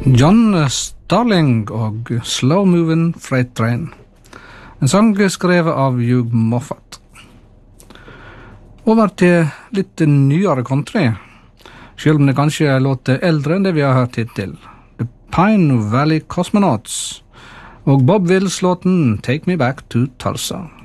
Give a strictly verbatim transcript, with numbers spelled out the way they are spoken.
John Starling og Slow Moving Freight Train. En sang skrevet av Hugh Moffat. Over til litt nyere country, selv om det kanskje låter eldre enn det vi har hørt hittil. The Pine Valley Cosmonauts og Bob Wills låten Take Me Back to Tulsa.